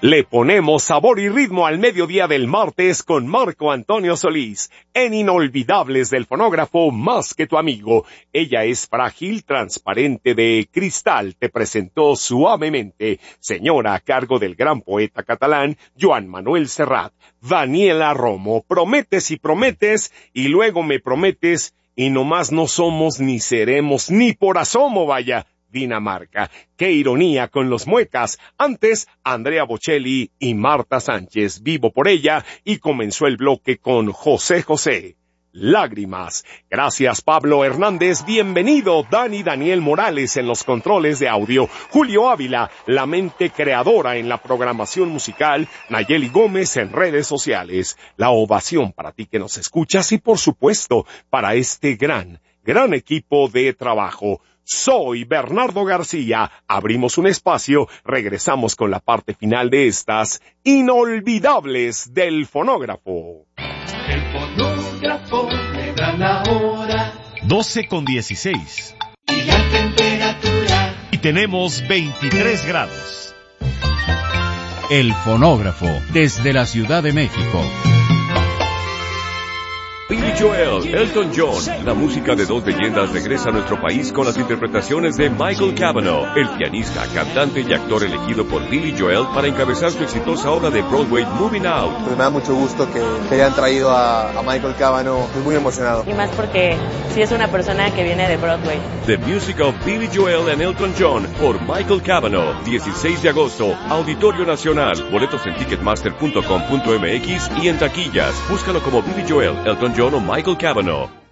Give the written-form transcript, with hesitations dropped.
Le ponemos sabor y ritmo al mediodía del martes con Marco Antonio Solís, en Inolvidables del Fonógrafo Más que tu amigo. Ella es frágil, transparente de cristal, te presentó suavemente, señora a cargo del gran poeta catalán Joan Manuel Serrat. Daniela Romo, prometes y prometes, y luego me prometes, y nomás no somos ni seremos ni por asomo, vaya. Dinamarca. ¡Qué ironía con los muecas! Antes, Andrea Bocelli y Marta Sánchez, Vivo por ella, y comenzó el bloque con José José. Lágrimas. Gracias, Pablo Hernández. Bienvenido, Daniel Morales en los controles de audio. Julio Ávila, la mente creadora en la programación musical. Nayeli Gómez en redes sociales. La ovación para ti que nos escuchas y, por supuesto, para este gran equipo de trabajo. Soy Bernardo García, abrimos un espacio, regresamos con la parte final de estas Inolvidables del Fonógrafo. El fonógrafo me da la hora 12:16 y la temperatura, y tenemos 23 grados. El Fonógrafo, desde la Ciudad de México. Billy Joel, Elton John, la música de dos leyendas regresa a nuestro país con las interpretaciones de Michael Cavanaugh, el pianista, cantante y actor elegido por Billy Joel para encabezar su exitosa obra de Broadway Moving Out. Pues me da mucho gusto que hayan traído a Michael Cavanaugh, estoy muy emocionado. Y más porque sí es una persona que viene de Broadway. The Music of Billy Joel and Elton John por Michael Cavanaugh, 16 de agosto, Auditorio Nacional, boletos en ticketmaster.com.mx y en taquillas. Búscalo como Billy Joel, Elton John o Michael Cavanaugh.